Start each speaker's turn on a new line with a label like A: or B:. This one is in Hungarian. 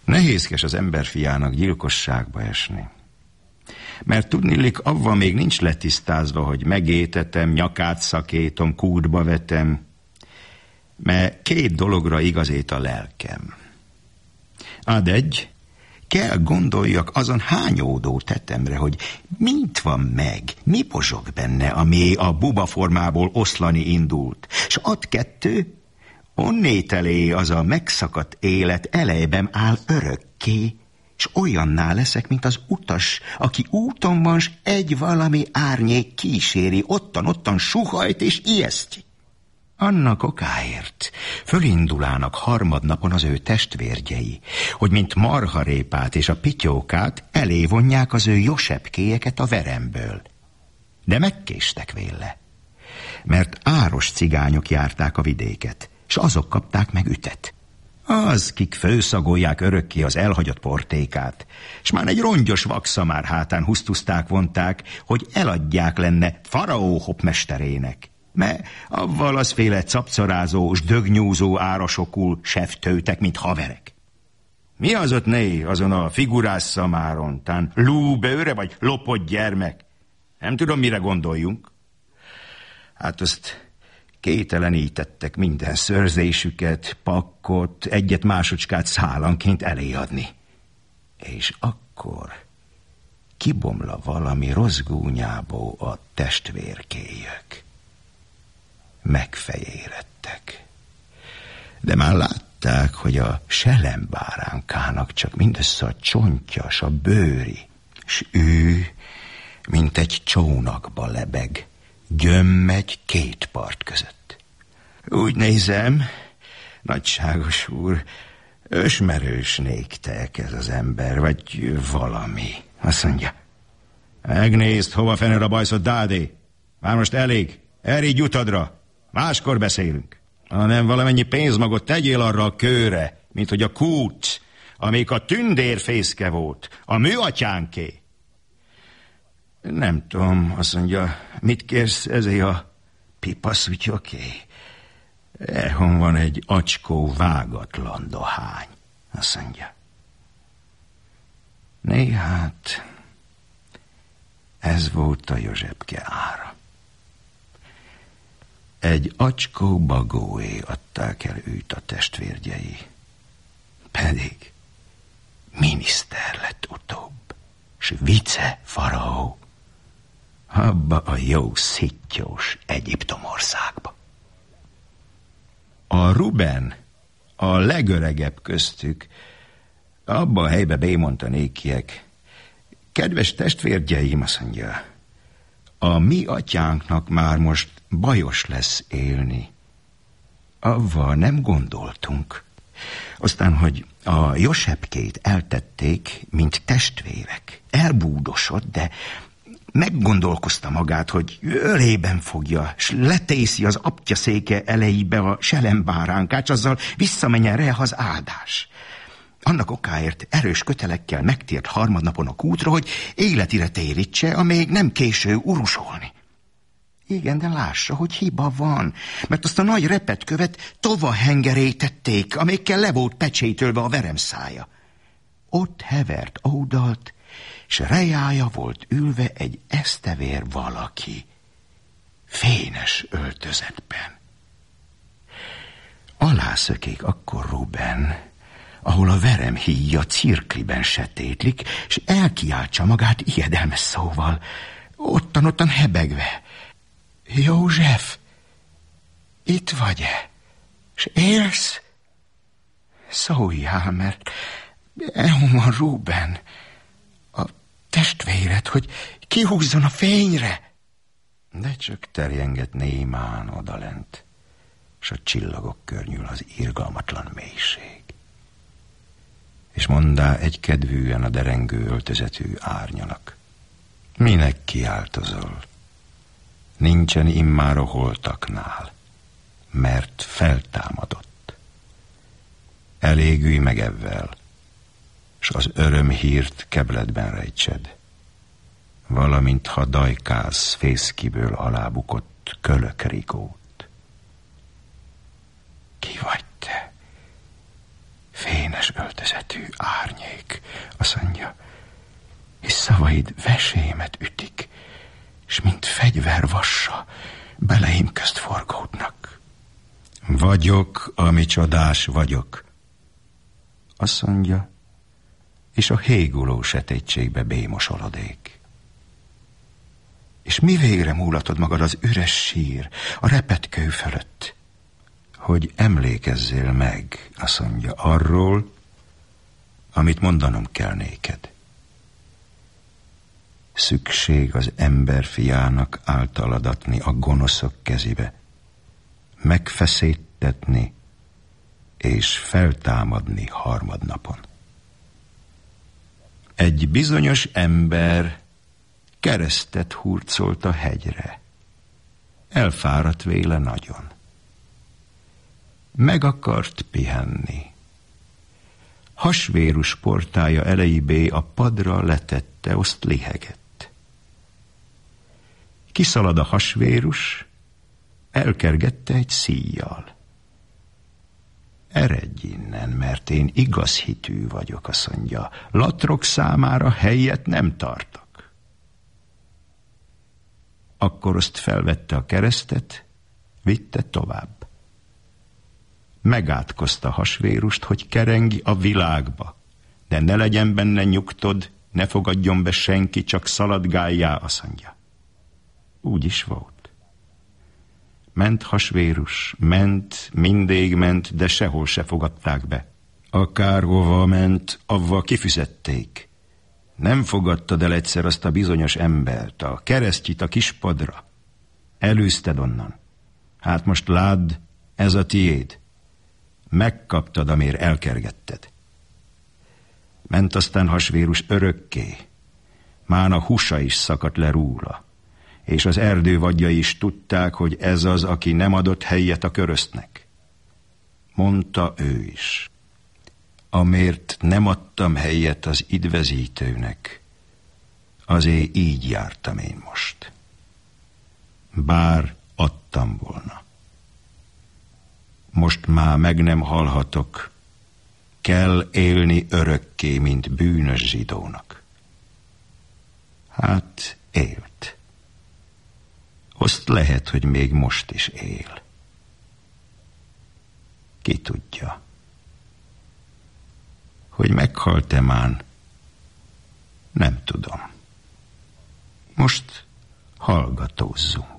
A: Nehézkes az emberfiának gyilkosságba esni. Mert tudniillik, avval még nincs letisztázva, hogy megétetem, nyakát szakítom, kútba vetem. Mert 2 dologra igazít a lelkem. Ad egy, kell gondoljak azon hányódó tetemre, hogy mint van meg, mi pozsog benne, ami a buba formából oszlani indult. S ad 2, onnételé az a megszakadt élet elejében áll örökké, s olyanná leszek, mint az utas, aki úton van, s egy valami árnyék kíséri, ottan suhajt és ijeszti. Annak okáért fölindulának harmadnapon az ő testvérgyei, hogy mint marharépát és a pityókát elé vonják az ő josepkéjeket a veremből. De megkéstek véle, mert áros cigányok járták a vidéket, s azok kapták meg ütet. Az, kik főszagolják örökké az elhagyott portékát, s már egy rongyos vakszamár hátán husztuszták vonták, hogy eladják lenne faraó hopmesterének. Mert avval azféle capcorázó s dögnyúzó árasokul seftőtek, mint haverek. Mi az ott né, azon a figurás szamáron, tán lúbőre vagy lopott gyermek? Nem tudom, mire gondoljunk. Hát azt kételenítettek minden szőrzésüket, pakkot, egyet másocskát szálanként eléadni. És akkor kibomla valami rossz gúnyából a testvérkélyök. Megfejérettek. De már látták, hogy a selembáránkának csak mindössze a csontja, s a bőri, s ő, mint egy csónakba lebeg, gyömmegy 2 part között. Úgy nézem, nagyságos úr, ösmerős néktek ez az ember, vagy valami. Azt mondja, megnézd, hova fener a bajszott dádé. Már most elég, elég utadra. Máskor beszélünk. Hanem valamennyi pénzmagot tegyél arra a kőre, mint hogy a kút, amelyik a tündérfészke volt, a műatyánké. Nem tudom, azt mondja, mit kérsz ezért a pipaszutyoké? Ehon van egy acskó vágatlan dohány, azt mondja. Né, hát, ez volt a Józsepke ára. Egy acskó bagóé adták el őt a testvérgyei. Pedig miniszter lett utóbb, s vice faraó, abba a jó szittyós Egyiptomországba. A Ruben, a legöregebb köztük, abba a helybe bémondta nékiek, kedves testvérgyeim, azt mondja, a mi atyánknak már most bajos lesz élni. Avval nem gondoltunk. Aztán, hogy a Józsepkét eltették, mint testvérek. Elbúdosott, de meggondolkozta magát, hogy ölében fogja, s letészi az aptyaszéke elejébe a selembáránkát, s azzal visszamenjen rá az áldás. Annak okáért erős kötelekkel megtért harmadnapon a kútra, hogy életire térítse, amíg nem késő urusolni. Igen, de lássa, hogy hiba van, mert azt a nagy repetkövet tovahengerétették, amelyikkel le volt pecsétölve a veremszája. Ott hevert ódalt, s rejája volt ülve egy esztevér valaki, fénes öltözetben. Alászökék akkor Ruben, ahol a verem híja cirkliben setétlik, s elkiáltsa magát ijedelmes szóval, ottan hebegve. József, itt vagy-e? S élsz? Szóljál, mert elhom van Ruben, a testvéred, hogy kihúzzon a fényre. De csak terjengett némán odalent, s a csillagok környül az irgalmatlan mélység. És mondá egykedvűen a derengő öltözetű árnyanak. Minek kiáltozol? Nincsen immár a holtaknál, mert feltámadott. Elégülj meg evvel, s az örömhírt kebledben rejtsed, valamint ha dajkász fészkiből alábukott kölökrigót. Ki vagy te, fény szénes öltözetű árnyék, azt mondja, és szavaid vesémet ütik, és mint fegyvervassa beleim közt forgódnak. Vagyok, ami csodás vagyok, azt mondja, és a héguló sötétségbe bémosolodék. És mi végre múlatod magad az üres sír, a repett kő fölött, hogy emlékezzél meg, azt mondja, arról, amit mondanom kell néked. Szükség az ember fiának általadatni a gonoszok kezébe, megfeszítetni és feltámadni harmadnapon. Egy bizonyos ember keresztet hurcolt a hegyre. Elfáradt véle nagyon. Meg akart pihenni. Hasvérus portája elejébé a padra letette, azt lihegett. Kiszalad a hasvérus, elkergette egy szíjjal. Eredj innen, mert én igaz hitű vagyok, azt mondja. Latrok számára helyet nem tartok. Akkor azt felvette a keresztet, vitte tovább. Megátkozta a hasvérust, hogy kerengi a világba, de ne legyen benne nyugtod, ne fogadjon be senki, csak szaladgáljá, azt mondja. Úgy is volt. Ment hasvérus, ment, mindig ment, de sehol se fogadták be. Akárhova ment, avva kifizették. Nem fogadtad el egyszer azt a bizonyos embert, a keresztjit a kispadra. Elűzted onnan. Hát most ládd, ez a tiéd. Megkaptad, amért elkergetted. Ment aztán hasvérus örökké. Mán a húsa is szakadt le róla, és az erdő vadjai is tudták, hogy ez az, aki nem adott helyet a köröztnek. Mondta ő is. Amért nem adtam helyet az idvezítőnek, azért így jártam én most. Bár adtam volna. Most már meg nem halhatok, kell élni örökké, mint bűnös zsidónak. Hát élt. Azt lehet, hogy még most is él. Ki tudja. Hogy meghalt-e már, nem tudom. Most hallgatózzunk.